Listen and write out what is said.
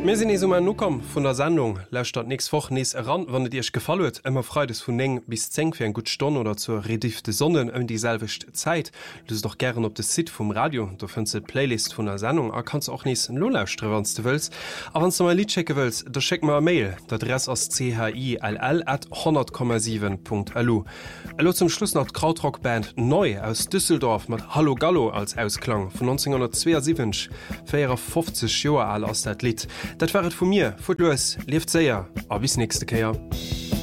Wir sind jetzt nukom von der Sendung lächt dat nächst Woch nees ran, wann et Dich gefallet, immer freides vun eng bis 10 fir en gut Stonn oder zur redifte Sonnen dieselwicht Zeit. Du doch gern op de Sit vom Radio, du findst Playlist von der Sendung, kannst auch nies Lollausstre wanns du willst. Aber wann du mal Lied checken willst, da schick mal Mail, d'Adress aus chill@100,7.lu. Hallo zum Schluss noch Krautrockband Neu aus Düsseldorf mit Hallo Gallo als Ausklang von 1972, 50 Jahre alt aus dat Lied. Dat waret vu mir, Futlos, lieft séier, a bis nächste Keer.